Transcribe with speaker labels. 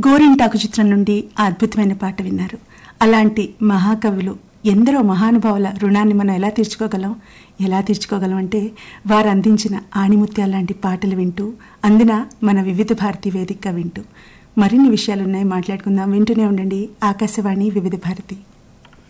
Speaker 1: గోరింటాకు చిత్రం నుండి ఆ అద్భుతమైన పాట విన్నారు. అలాంటి మహాకవులు ఎందరో మహానుభావుల రుణాన్ని మనం ఎలా తీర్చుకోగలం అంటే వారు అందించిన ఆణిముత్యాల లాంటి పాటలు వింటూ, అందిన మన వివిధ భారతి వేదికగా వింటూ. మరిన్ని విషయాలున్నాయి, మాట్లాడుకుందాం. వింటూనే ఉండండి ఆకాశవాణి వివిధ భారతి.